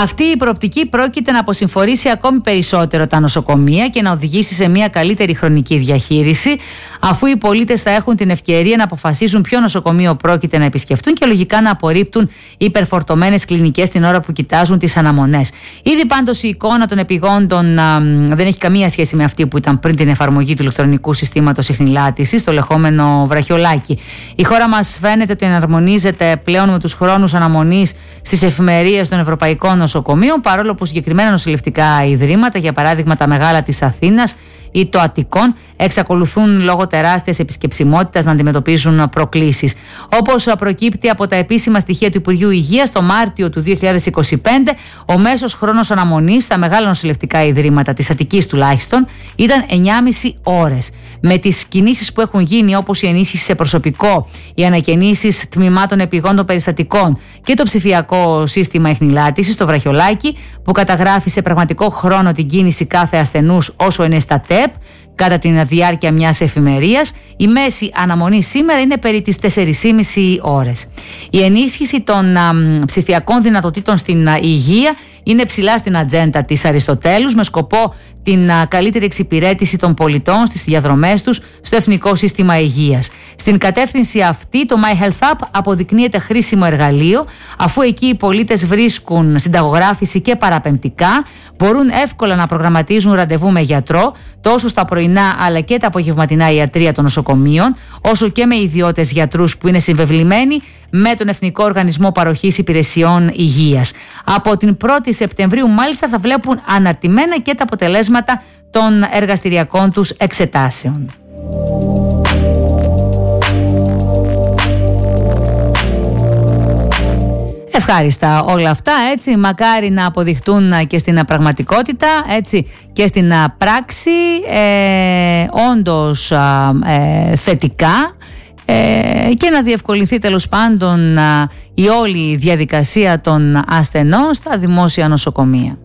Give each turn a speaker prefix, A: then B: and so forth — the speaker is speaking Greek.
A: Αυτή η προοπτική πρόκειται να αποσυμφορήσει ακόμη περισσότερο τα νοσοκομεία και να οδηγήσει σε μια καλύτερη χρονική διαχείριση, αφού οι πολίτες θα έχουν την ευκαιρία να αποφασίσουν ποιο νοσοκομείο πρόκειται να επισκεφτούν και λογικά να απορρίπτουν υπερφορτωμένες κλινικές την ώρα που κοιτάζουν τις αναμονές. Ήδη πάντως η εικόνα των επειγόντων δεν έχει καμία σχέση με αυτή που ήταν πριν την εφαρμογή του ηλεκτρονικού συστήματος ιχνηλάτησης, το λεγόμενο βραχιολάκι. Η χώρα μας φαίνεται ότι εναρμονίζεται πλέον με τους χρόνους αναμονής στις εφημερίες των ευρωπαϊκών νοσοκομείων, παρόλο που συγκεκριμένα νοσηλευτικά ιδρύματα, για παράδειγμα τα μεγάλα της Αθήνας ή το Αττικών, εξακολουθούν λόγω τεράστιας επισκεψιμότητας να αντιμετωπίζουν προκλήσεις. Όπως προκύπτει από τα επίσημα στοιχεία του Υπουργείου Υγείας, το Μάρτιο του 2025 ο μέσος χρόνος αναμονής στα μεγάλα νοσηλευτικά ιδρύματα της Αττικής τουλάχιστον ήταν 9,5 ώρες. Με τις κινήσεις που έχουν γίνει, όπως η ενίσχυση σε προσωπικό, οι ανακαινήσεις τμήματων επιγόντων περιστατικών και το ψηφιακό σύστημα ιχνηλάτησης, το βραχιολάκι, που καταγράφει σε πραγματικό χρόνο την κίνηση κάθε ασθενούς όσο είναι στα ΤΕΠ κατά τη διάρκεια μιας εφημερίας, η μέση αναμονή σήμερα είναι περί τις 4,5 ώρες. Η ενίσχυση των ψηφιακών δυνατοτήτων στην υγεία είναι ψηλά στην ατζέντα της Αριστοτέλους, με σκοπό την καλύτερη εξυπηρέτηση των πολιτών στις διαδρομές τους στο Εθνικό Σύστημα Υγείας. Στην κατεύθυνση αυτή, το My Health App αποδεικνύεται χρήσιμο εργαλείο, αφού εκεί οι πολίτες βρίσκουν συνταγογράφηση και παραπεμπτικά, μπορούν εύκολα να προγραμματίζουν ραντεβού με γιατρό, τόσο στα πρωινά αλλά και τα απογευματινά ιατρεία των νοσοκομείων, όσο και με ιδιώτες γιατρούς που είναι συμβεβλημένοι με τον Εθνικό Οργανισμό Παροχής Υπηρεσιών Υγείας. Από την 1η Σεπτεμβρίου μάλιστα θα βλέπουν αναρτημένα και τα αποτελέσματα των εργαστηριακών τους εξετάσεων. Ευχάριστα όλα αυτά, έτσι, μακάρι να αποδειχτούν και στην πραγματικότητα, έτσι, και στην πράξη όντως θετικά, και να διευκολυνθεί τέλος πάντων η όλη διαδικασία των ασθενών στα δημόσια νοσοκομεία.